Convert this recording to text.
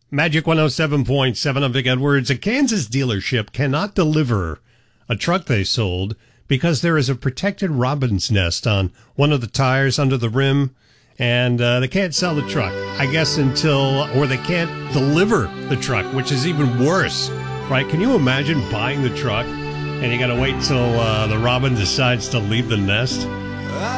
Magic 107.7, I'm Vic Edwards. A Kansas dealership cannot deliver a truck they sold because there is a protected robin's nest on one of the tires under the rim, and they can't sell the truck, I guess, or they can't deliver the truck, which is even worse, right? Can you imagine buying the truck and you got to wait till the robin decides to leave the nest?